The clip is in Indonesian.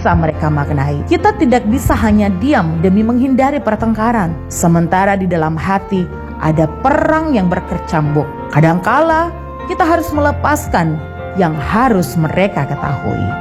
bisa mereka maknai. Kita tidak bisa hanya diam demi menghindari pertengkaran, sementara di dalam hati ada perang yang berkecambuk. Kadangkala kita harus melepaskan yang harus mereka ketahui.